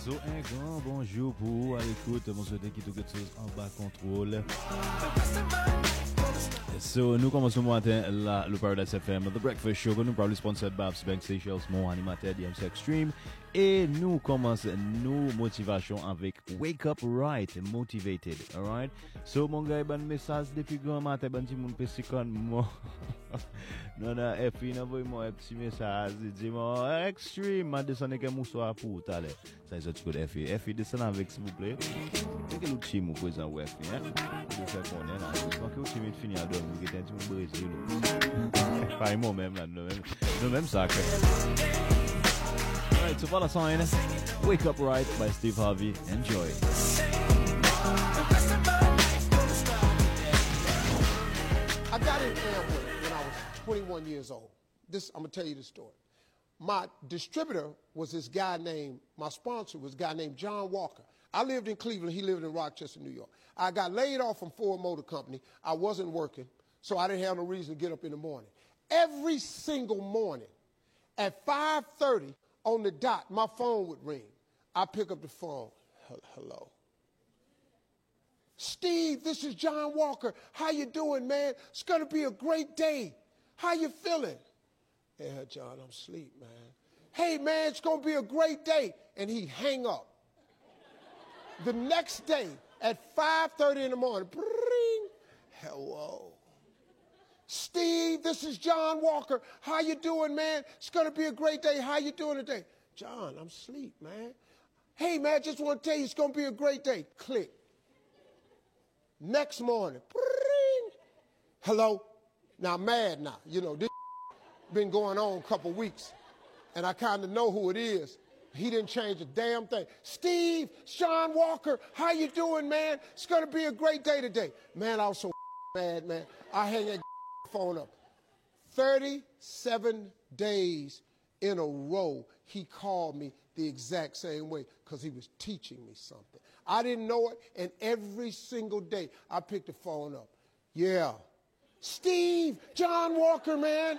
So, un grand bonjour pour vous à l'écoute. Mon souhaite qui tout quelque chose en bas contrôle. So, nous commençons le matin là, le Paradise FM, The Breakfast Show, nous parlons sponsored by Bank Seychelles, mon animateur DMC Extreme. Et nous commençons nos motivations avec Wake Up Right, Motivated. Alright? So, mon gars, il message depuis grand matin, ben, si mon PC con, moi. Non, non, et puis, non, moi, un petit message, il dit, moi, Extreme, m'a descendu que moussoir pour tout à l'heure. Ça, c'est tout de FI. FI, descend avec, s'il vous plaît. C'est que l'outil, mon président, ou FI, hein? Je fais qu'on est là. Donc, l'outil, il finit à dormir, il est un petit peu brisé, là. Pas moi-même, là, nous même ça, Alright, so follow sign, Wake Up Right by Steve Harvey. Enjoy. I got in Amway when I was 21 years old. I'm going to tell you the story. My distributor was this guy named, my sponsor was a guy named John Walker. I lived in Cleveland. He lived in Rochester, New York. I got laid off from Ford Motor Company. I wasn't working, so I didn't have no reason to get up in the morning. Every single morning at 5:30 on the dot, my phone would ring. I pick up the phone. Hello. Steve, this is John Walker. How you doing, man? It's going to be a great day. How you feeling? Yeah, John, I'm asleep, man. Hey, man, it's going to be a great day. And he'd hang up. The next day at 5:30 in the morning, bring, hello. Steve, this is John Walker. How you doing, man? It's going to be a great day. How you doing today? John, I'm asleep, man. Hey, man, just want to tell you it's going to be a great day. Click. Next morning, bring, hello. Now, I'm mad now. You know, this been going on a couple weeks, and I kind of know who it is. He didn't change a damn thing. Steve, Sean Walker, how you doing, man? It's going to be a great day today. Man, I was so mad, man. I hang that phone up. 37 days in a row, he called me the exact same way because he was teaching me something. I didn't know it, and every single day I picked the phone up. Yeah. Steve, John Walker, man.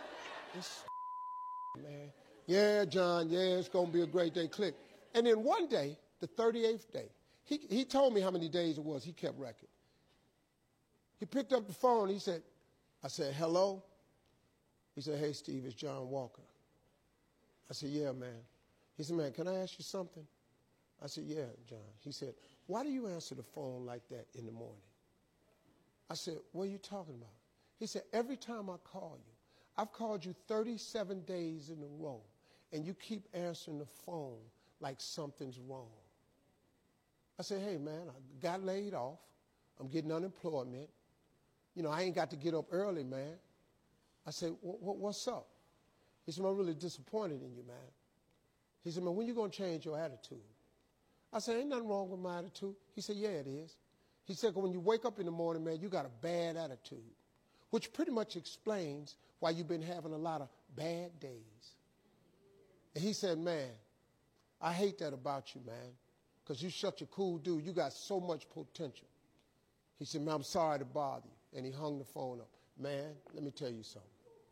Man. Yeah, John, yeah, it's going to be a great day. Click. And then one day, the 38th day, he told me how many days it was. He kept record. He picked up the phone. He said, I said, hello? He said, hey, Steve, it's John Walker. I said, yeah, man. He said, man, can I ask you something? I said, yeah, John. He said, why do you answer the phone like that in the morning? I said, what are you talking about? He said, every time I call you, I've called you 37 days in a row, and you keep answering the phone like something's wrong. I said, hey, man, I got laid off. I'm getting unemployment. You know, I ain't got to get up early, man. I said, what's up? He said, I'm really disappointed in you, man. He said, man, when you going to change your attitude? I said, ain't nothing wrong with my attitude. He said, yeah, it is. He said, when you wake up in the morning, man, you got a bad attitude, which pretty much explains why you've been having a lot of bad days. And he said, man, I hate that about you, man, because you're such a cool dude. You got so much potential. He said, man, I'm sorry to bother you. And he hung the phone up. Man, let me tell you something.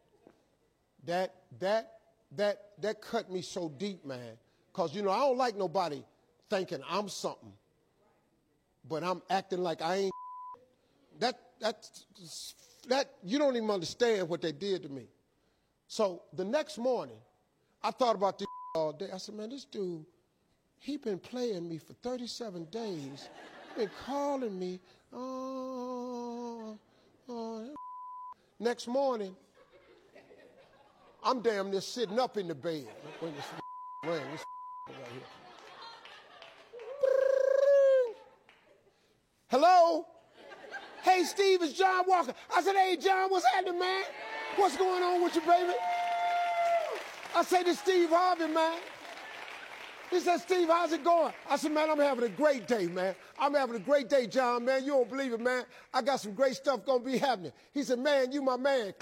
That cut me so deep, man, because, you know, I don't like nobody thinking I'm something, but I'm acting like I ain't. That you don't even understand what they did to me. So the next morning, I thought about this all day. I said, man, this dude, he been playing me for 37 days. He been calling me. Next morning, I'm damn near sitting up in the bed. When this ring, this right here. Hello? Hey, Steve, it's John Walker. I said, hey, John, what's happening, man? What's going on with you, baby? I said to Steve Harvey, man. He said, Steve, how's it going? I said, man, I'm having a great day, man. I'm having a great day, John, man. You don't believe it, man. I got some great stuff going to be happening. He said, man, you my man.